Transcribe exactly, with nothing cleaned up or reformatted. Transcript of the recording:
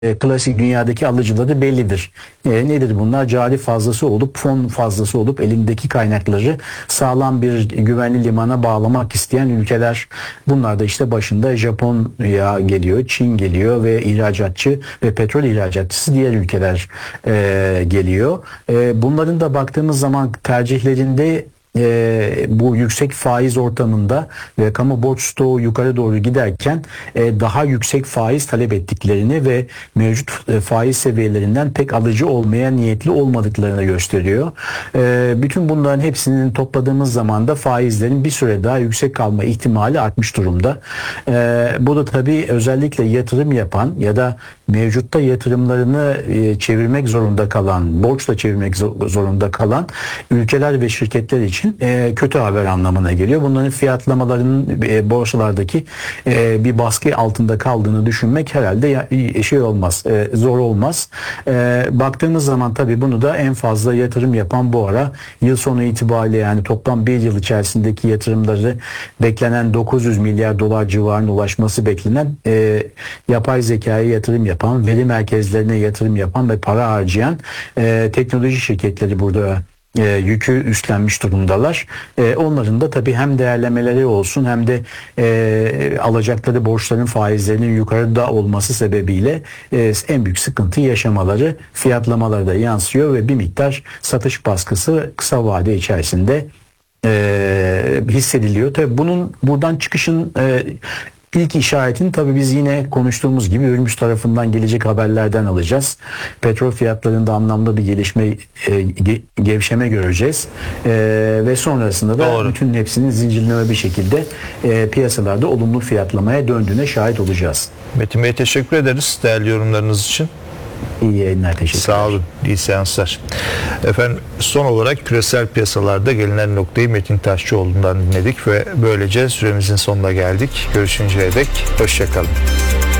E, klasik dünyadaki alıcıları bellidir. E, nedir bunlar? Cari fazlası olup, fon fazlası olup elindeki kaynakları sağlam bir güvenli limana bağlamak isteyen ülkeler. Bunlar da işte başında Japonya geliyor, Çin geliyor ve ihracatçı ve petrol ihracatçısı diğer ülkeler e, geliyor. E, bunların da baktığımız zaman tercihlerinde e, bu yüksek faiz ortamında ve kamu borç stoğu yukarı doğru giderken e, daha yüksek faiz talep ettiklerini ve mevcut e, faiz seviyelerinden pek alıcı olmaya niyetli olmadıklarını gösteriyor. E, bütün bunların hepsinin topladığımız zaman da faizlerin bir süre daha yüksek kalma ihtimali artmış durumda. E, bu da tabii özellikle yatırım yapan ya da mevcutta yatırımlarını e, çevirmek zorunda kalan, borçla çevirmek zorunda kalan ülkeler ve şirketler için e, kötü haber anlamına geliyor. Bunların fiyatlamalarının e, borsalardaki e, bir baskı altında kaldığını düşünmek herhalde ya, şey olmaz, e, zor olmaz. E, baktığımız zaman tabii bunu da en fazla yatırım yapan bu ara yıl sonu itibariyle, yani toplam bir yıl içerisindeki yatırımları beklenen dokuz yüz milyar dolar civarına ulaşması beklenen e, yapay zekaya yatırım yapan, veri merkezlerine yatırım yapan ve para harcayan e, teknoloji şirketleri burada E, yükü üstlenmiş durumdalar. E, onların da tabii hem değerlemeleri olsun hem de e, alacakları borçların faizlerinin yukarıda olması sebebiyle e, en büyük sıkıntı yaşamaları fiyatlamalara da yansıyor ve bir miktar satış baskısı kısa vade içerisinde e, hissediliyor. Tabii bunun buradan çıkışın e, İlk işaretini tabii biz yine konuştuğumuz gibi Hürmüz tarafından gelecek haberlerden alacağız. Petrol fiyatlarında anlamda bir gelişme, e, ge, gevşeme göreceğiz. E, ve sonrasında da Doğru. bütün hepsinin zincirleme bir şekilde e, piyasalarda olumlu fiyatlamaya döndüğüne şahit olacağız. Metin Bey, teşekkür ederiz değerli yorumlarınız için. İyi yayınlar, teşekkürler. Sağ olun, iyi seanslar. Efendim, son olarak küresel piyasalarda gelinen noktayı Metin Taşçıoğlu'ndan dinledik ve böylece süremizin sonuna geldik. Görüşünceye dek hoşça kalın.